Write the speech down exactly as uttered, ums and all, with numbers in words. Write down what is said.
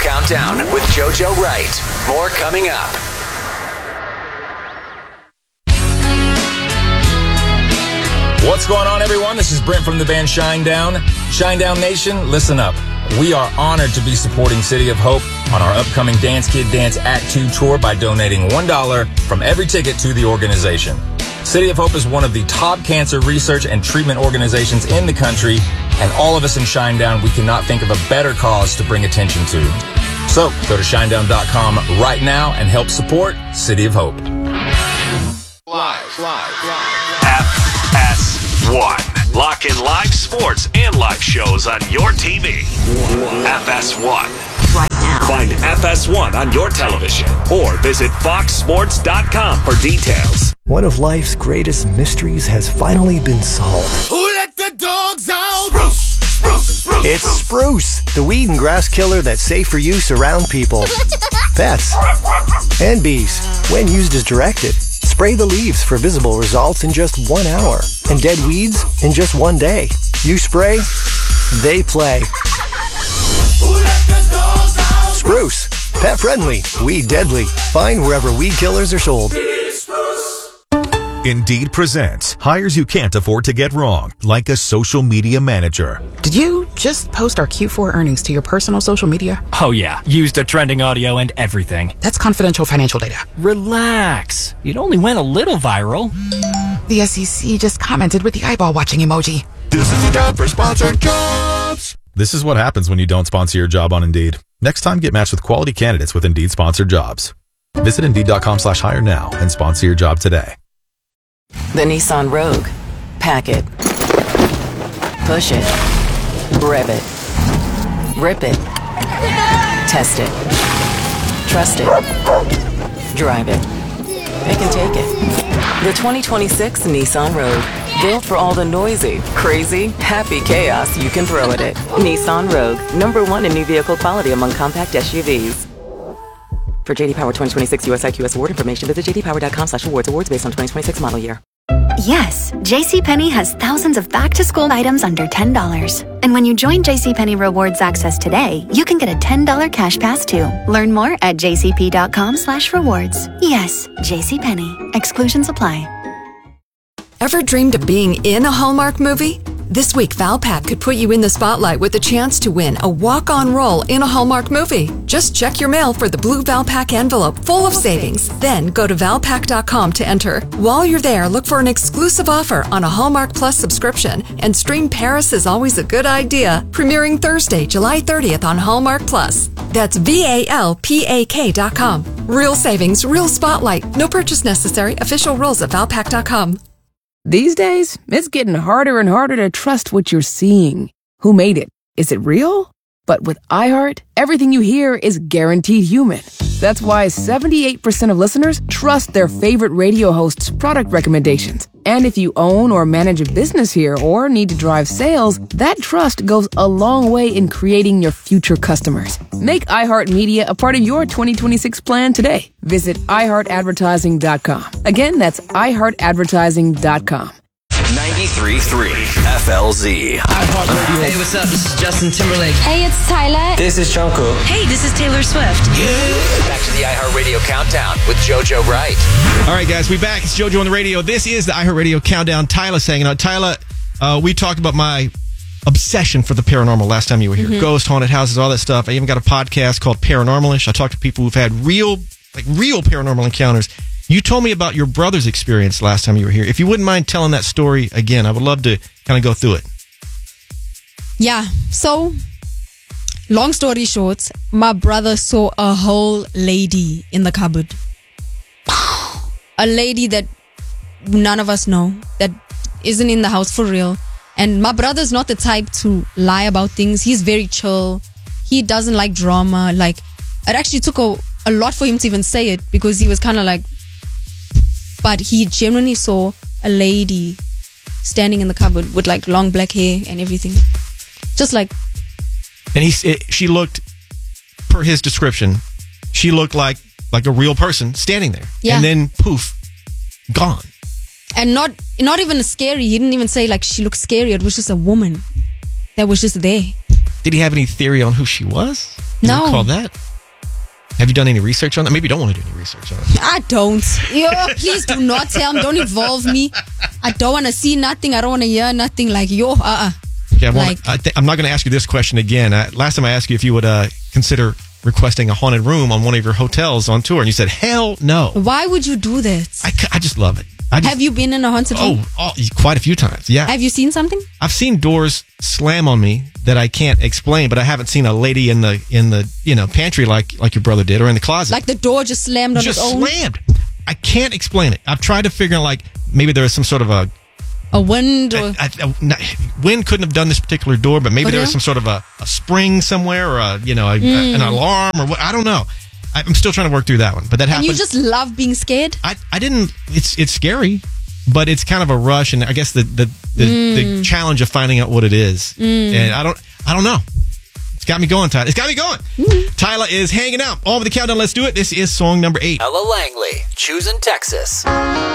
Countdown with JoJo Wright. More coming up. What's going on, everyone? This is Brent from the band Shinedown. Shinedown Nation, listen up. We are honored to be supporting City of Hope on our upcoming Dance Kid Dance Act two tour by donating one dollar from every ticket to the organization. City of Hope is one of the top cancer research and treatment organizations in the country, and all of us in Shinedown, we cannot think of a better cause to bring attention to. So, go to shinedown dot com right now and help support City of Hope. Live, live, live. F S one. Lock in live sports and live shows on your T V. F S one. Right now. Find F S one on your television or visit fox sports dot com for details. One of life's greatest mysteries has finally been solved. Who let the dogs out? Spruce, spruce, spruce, it's Spruce, the weed and grass killer that's safe for use around people, pets, and bees. When used as directed, spray the leaves for visible results in just one hour, and dead weeds in just one day. You spray, they play. Who let the dogs out? Spruce, pet friendly, weed deadly. Find wherever weed killers are sold. Indeed presents hires you can't afford to get wrong, like a social media manager. Did you just post our Q four earnings to your personal social media? Oh yeah, used a trending audio and everything. That's confidential financial data. Relax. It only went a little viral. The S E C just commented with the eyeball watching emoji. This is the job for sponsored jobs. This is what happens when you don't sponsor your job on Indeed. Next time, get matched with quality candidates with Indeed sponsored jobs. Visit Indeed dot com slash hire now and sponsor your job today. The Nissan Rogue. Pack it. Push it. Rev it. Rip it. Test it. Trust it. Drive it. Pick and take it. The twenty twenty-six Nissan Rogue. Built for all the noisy, crazy, happy chaos you can throw at it. Nissan Rogue. Number one in new vehicle quality among compact S U Vs. For J D Power twenty twenty-six U S I Q S award information, visit j d power dot com slash awards. Awards based on twenty twenty-six model year. Yes, JCPenney has thousands of back-to-school items under ten dollars. And when you join JCPenney Rewards Access today, you can get a ten dollars cash pass too. Learn more at j c p dot com slash rewards. Yes, JCPenney. Exclusions apply. Ever dreamed of being in a Hallmark movie? This week, Valpak could put you in the spotlight with a chance to win a walk-on role in a Hallmark movie. Just check your mail for the blue Valpak envelope full of savings. Then go to valpak dot com to enter. While you're there, look for an exclusive offer on a Hallmark Plus subscription and stream Paris is Always a Good Idea, premiering Thursday, July thirtieth on Hallmark Plus. That's V A L P A K dot com. Real savings, real spotlight. No purchase necessary. Official rules at valpak dot com. These days, it's getting harder and harder to trust what you're seeing. Who made it? Is it real? But with iHeart, everything you hear is guaranteed human. That's why seventy-eight percent of listeners trust their favorite radio host's product recommendations. And if you own or manage a business here or need to drive sales, that trust goes a long way in creating your future customers. Make iHeartMedia a part of your twenty twenty-six plan today. Visit i heart advertising dot com. Again, that's i heart advertising dot com. ninety-three point three F L Z. Hey, what's up? This is Justin Timberlake. Hey, it's Tyler. This is Jungkook. Hey, this is Taylor Swift. Yeah. Back to the iHeartRadio Countdown with JoJo Wright. All right, guys, we back. It's JoJo on the radio. This is the iHeartRadio Countdown. Tyler's hanging out. Tyler, uh, we talked about my obsession for the paranormal last time you were here. Mm-hmm. Ghost, haunted houses, all that stuff. I even got a podcast called Paranormalish. I talked to people who've had real, like real paranormal encounters. You told me about your brother's experience last time you were here. If you wouldn't mind telling that story again, I would love to kind of go through it. Yeah. So, long story short, my brother saw a whole lady in the cupboard. A lady that none of us know, that isn't in the house for real. And my brother's not the type to lie about things. He's very chill. He doesn't like drama. Like, it actually took a, a lot for him to even say it because he was kind of like, but he genuinely saw a lady standing in the cupboard with like long black hair and everything. Just like. And he, it, she looked, per his description, she looked like like a real person standing there. Yeah. And then poof, gone. And not not even scary. He didn't even say like she looked scary. It was just a woman that was just there. Did he have any theory on who she was? No. Call that. Have you done any research on that? Maybe you don't want to do any research on it. I don't. Yo, please do not tell me. Don't involve me. I don't want to see nothing. I don't want to hear nothing. Like, yo, uh-uh. Okay, I wanna, Like- I th- I'm not going to ask you this question again. I, last time I asked you if you would uh, consider requesting a haunted room on one of your hotels on tour, and you said, hell no. Why would you do that? I, c- I just love it. I just, Have you been in a haunted room? oh, oh, quite a few times, yeah. Have you seen something? I've seen doors slam on me that I can't explain, but I haven't seen a lady in the in the you know pantry like like your brother did, or in the closet. Like the door just slammed on just its own? slammed. I can't explain it. I've tried to figure out like maybe there was some sort of a A wind or... I, I, not, wind couldn't have done this particular door, but maybe Oh, there was yeah? some sort of a, a spring somewhere, or a you know a, Mm. an alarm, or what. I don't know. I, I'm still trying to work through that one, but that And happened. you just love being scared? I, I didn't. It's it's scary, but it's kind of a rush, and I guess the the, the, Mm. the challenge of finding out what it is, Mm. and I don't I don't know. It's got me going, Tyler. It's got me going. Mm. Tyler is hanging out. On with the countdown. Let's do it. This is song number eight. Ella Langley, choosing Texas.